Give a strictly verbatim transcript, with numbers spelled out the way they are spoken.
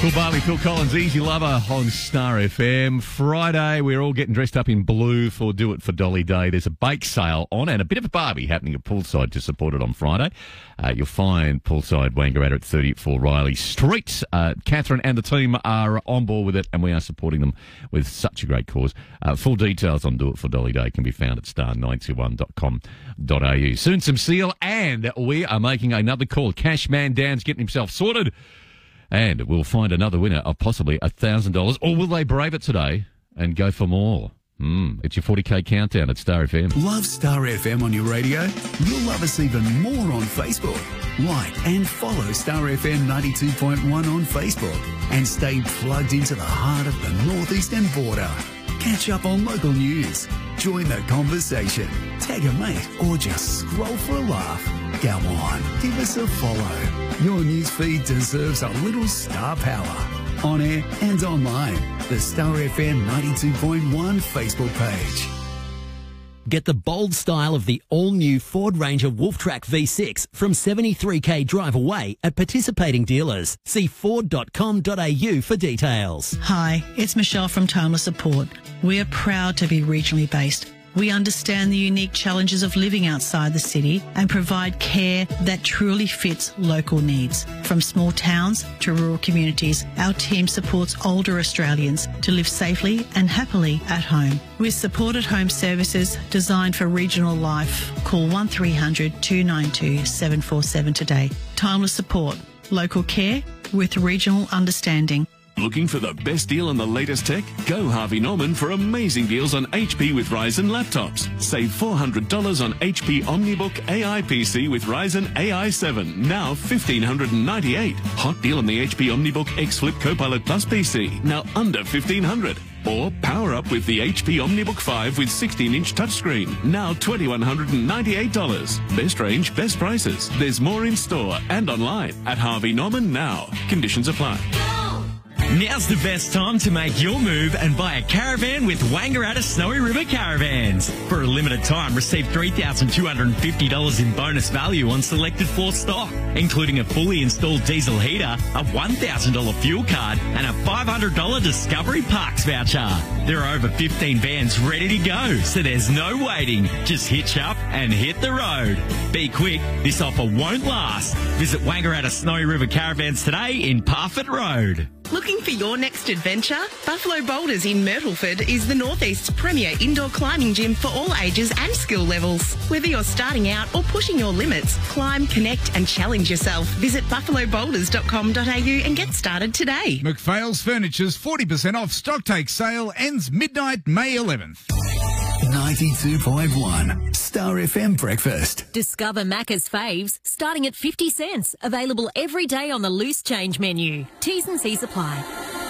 Phil Barley, Phil Collins, Easy Lover on Star F M. Friday, we're all getting dressed up in blue for Do It for Dolly Day. There's a bake sale on and a bit of a barbie happening at Poolside to support it on Friday. Uh, you'll find Poolside Wangaratta at thirty-four Riley Street. Uh, Catherine and the team are on board with it, and we are supporting them with such a great cause. Uh, full details on Do It for Dolly Day can be found at star nine two one dot com dot a u. Soon some seal, and we are making another call. Cashman Dan's getting himself sorted. And we'll find another winner of possibly one thousand dollars. Or will they brave it today and go for more? Mm, it's your forty K countdown at Star F M. Love Star F M on your radio? You'll love us even more on Facebook. Like and follow Star F M ninety-two point one on Facebook. And stay plugged into the heart of the northeastern border. Catch up on local news. Join the conversation. Tag a mate or just scroll for a laugh. Go on, give us a follow. Your news feed deserves a little star power. On air and online. The Star F M ninety-two point one Facebook page. Get the bold style of the all-new Ford Ranger Wolftrack V six from seventy-three K drive away at participating dealers. See ford dot com dot a u for details. Hi, it's Michelle from Timeless Support. We are proud to be regionally based. We understand the unique challenges of living outside the city and provide care that truly fits local needs. From small towns to rural communities, our team supports older Australians to live safely and happily at home. With supported home services designed for regional life, call one three hundred two nine two seven four seven today. Timeless Support, local care with regional understanding. Looking for the best deal on the latest tech? Go Harvey Norman for amazing deals on H P with Ryzen laptops. Save four hundred dollars on H P OmniBook A I P C with Ryzen A I seven, now one thousand five hundred ninety-eight dollars. Hot deal on the H P OmniBook X Flip Copilot Plus P C, now under fifteen hundred dollars. Or power up with the H P OmniBook five with sixteen inch touchscreen, now two thousand one hundred ninety-eight dollars. Best range, best prices. There's more in store and online at Harvey Norman now. Conditions apply. Now's the best time to make your move and buy a caravan with Wangaratta Snowy River Caravans. For a limited time, receive three thousand two hundred fifty dollars in bonus value on selected floor stock, including a fully installed diesel heater, a one thousand dollars fuel card, and a five hundred dollars Discovery Parks voucher. There are over fifteen vans ready to go, so there's no waiting. Just hitch up and hit the road. Be quick, this offer won't last. Visit Wangaratta Snowy River Caravans today in Parfitt Road. Looking for your next adventure? Buffalo Boulders in Myrtleford is the Northeast's premier indoor climbing gym for all ages and skill levels. Whether you're starting out or pushing your limits, climb, connect and challenge yourself. Visit buffalo boulders dot com dot a u and get started today. McPhail's Furniture's forty percent off stocktake sale ends midnight May eleventh. ninety-two point one Star F M Breakfast. Discover Macca's faves starting at fifty cents. Available every day on the loose change menu. T's and C's apply.